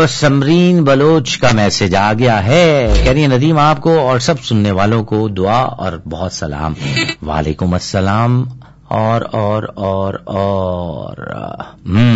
Samreen Bloch का message आ गया है। कह रही है नदीम आपको और सब सुनने वालों को दुआ और बहुत सलाम। वालेकुम अस्सलाम। और